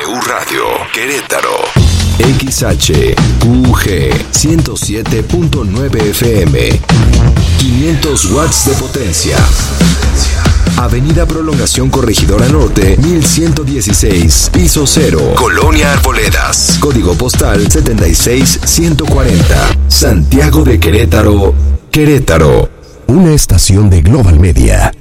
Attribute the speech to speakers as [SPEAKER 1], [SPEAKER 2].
[SPEAKER 1] Radio Querétaro. XHQG 107.9 FM. 500 watts de potencia. Avenida Prolongación Corregidora Norte, 1116, piso 0, Colonia Arboledas. Código postal 76140. Santiago de Querétaro, Querétaro. Una estación de Global Media.